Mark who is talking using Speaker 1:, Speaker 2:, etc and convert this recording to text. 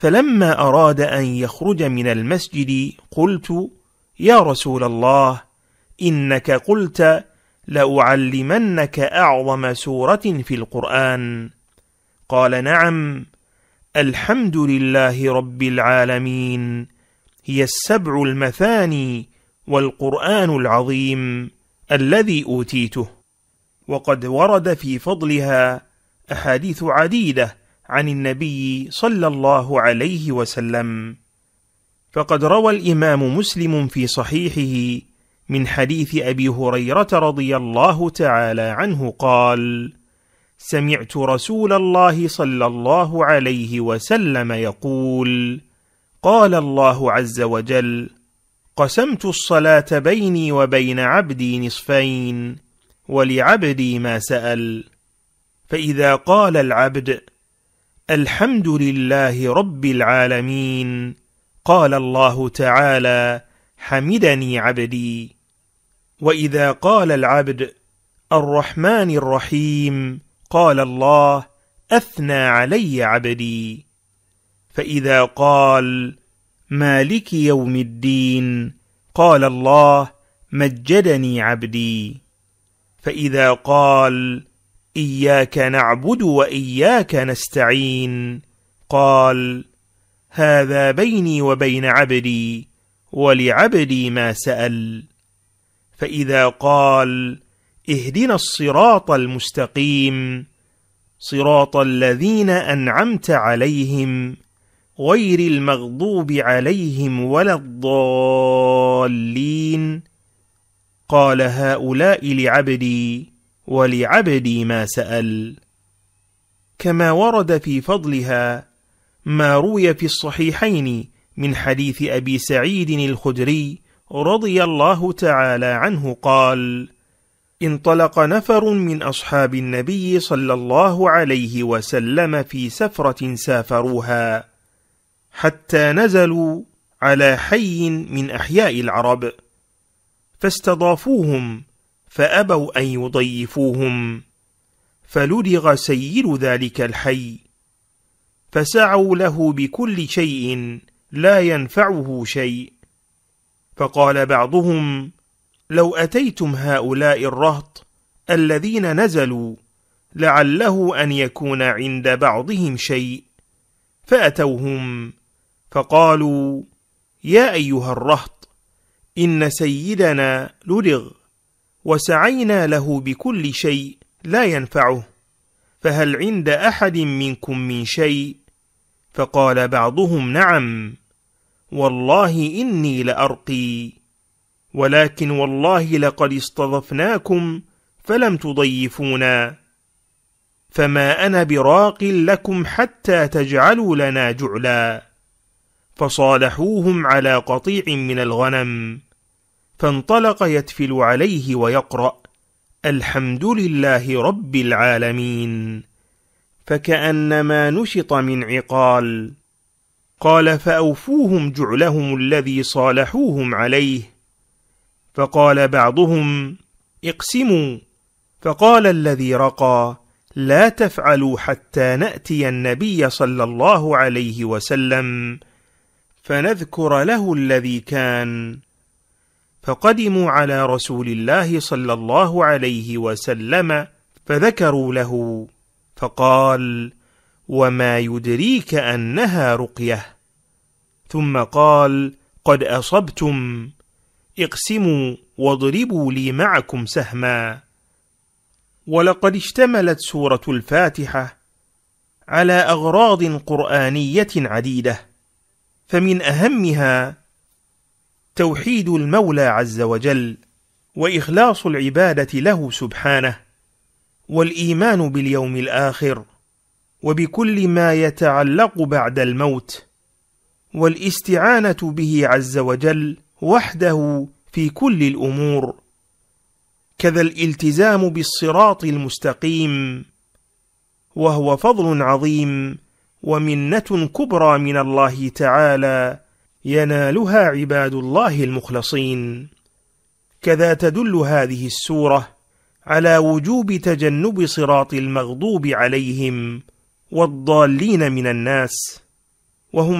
Speaker 1: فلما أراد أن يخرج من المسجد قلت: يا رسول الله، إنك قلت لأعلمنك أعظم سورة في القرآن. قال: نعم، الحمد لله رب العالمين، هي السبع المثاني والقرآن العظيم الذي أوتيته. وقد ورد في فضلها أحاديث عديدة عن النبي صلى الله عليه وسلم. فقد روى الإمام مسلم في صحيحه من حديث أبي هريرة رضي الله تعالى عنه قال: سمعت رسول الله صلى الله عليه وسلم يقول: قال الله عز وجل: قسمت الصلاة بيني وبين عبدي نصفين، ولعبدي ما سأل. فإذا قال العبد: الحمد لله رب العالمين، قال الله تعالى: حمدني عبدي. وإذا قال العبد: الرحمن الرحيم، قال الله: أثنى علي عبدي. فإذا قال: مالك يوم الدين، قال الله: مجدني عبدي. فإذا قال: إياك نعبد وإياك نستعين، قال: هذا بيني وبين عبدي، ولعبدي ما سأل. فإذا قال: اهدنا الصراط المستقيم، صراط الذين أنعمت عليهم غير المغضوب عليهم ولا الضالين، قال: هؤلاء لعبدي، ولعبدي ما سأل. كما ورد في فضلها ما روي في الصحيحين من حديث أبي سعيد الخدري رضي الله تعالى عنه قال: انطلق نفر من أصحاب النبي صلى الله عليه وسلم في سفرة سافروها، حتى نزلوا على حي من أحياء العرب، فاستضافوهم فأبوا أن يضيفوهم، فلدغ سيد ذلك الحي، فسعوا له بكل شيء لا ينفعه شيء. فقال بعضهم: لو أتيتم هؤلاء الرهط الذين نزلوا لعله أن يكون عند بعضهم شيء. فأتوهم فقالوا: يا أيها الرهط، إن سيدنا لدغ، وسعينا له بكل شيء لا ينفعه، فهل عند أحد منكم من شيء؟ فقال بعضهم: نعم، والله إني لأرقي، ولكن والله لقد استضفناكم فلم تضيفونا، فما أنا براق لكم حتى تجعلوا لنا جعلا. فصالحوهم على قطيع من الغنم، فانطلق يتفل عليه ويقرأ: الحمد لله رب العالمين، فكأنما نشط من عقال. قال: فأوفوهم جعلهم الذي صالحوهم عليه. فقال بعضهم: اقسموا. فقال الذي رقى: لا تفعلوا حتى نأتي النبي صلى الله عليه وسلم فنذكر له الذي كان. فقدموا على رسول الله صلى الله عليه وسلم فذكروا له، فقال: وما يدريك أنها رقية؟ ثم قال: قد أصبتم، اقسموا واضربوا لي معكم سهما. ولقد اشتملت سورة الفاتحة على أغراض قرآنية عديدة، فمن أهمها توحيد المولى عز وجل، وإخلاص العبادة له سبحانه، والإيمان باليوم الآخر، وبكل ما يتعلق بعد الموت، والاستعانة به عز وجل وحده في كل الأمور، كذا الالتزام بالصراط المستقيم، وهو فضل عظيم ومنة كبرى من الله تعالى ينالها عباد الله المخلصين. كذا تدل هذه السورة على وجوب تجنب صراط المغضوب عليهم والضالين من الناس، وهم